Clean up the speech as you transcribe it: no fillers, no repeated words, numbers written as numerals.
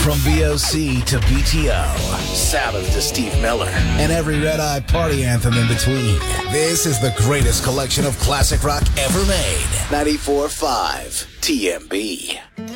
From VOC to BTO, Sabbath to Steve Miller, and every Red Eye party anthem in between. This is the greatest collection of classic rock ever made. 94.5 TMB.